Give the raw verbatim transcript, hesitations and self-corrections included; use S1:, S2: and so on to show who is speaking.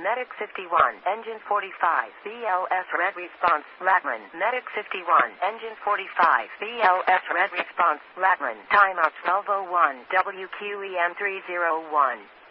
S1: Medic fifty-one, Engine forty-five, B L S Red Response, Latman. Medic fifty-one, Engine forty-five, B L S Red Response, Latman. Timeout twelve oh one, W Q E M three oh one.